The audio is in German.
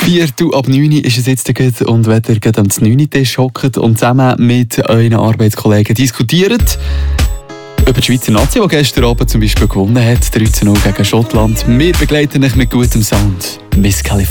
8:45 ist es jetzt gut. Und wenn ihr gerade am 9. Tisch hockt und zusammen mit euren Arbeitskollegen diskutiert über die Schweizer Nazi, die gestern Abend zum Beispiel gewonnen hat, 13:0 gegen Schottland. Wir begleiten euch mit gutem Sound. Miss California.